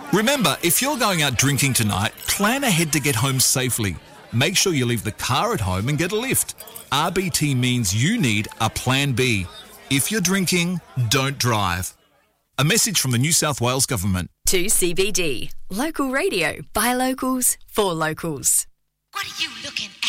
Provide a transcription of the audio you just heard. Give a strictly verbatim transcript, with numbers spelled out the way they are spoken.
Remember, if you're going out drinking tonight, plan ahead to get home safely. Make sure you leave the car at home and get a lift. R B T means you need a plan B. If you're drinking, don't drive. A message from the New South Wales Government. two C B D. Local radio by locals for locals. What are you looking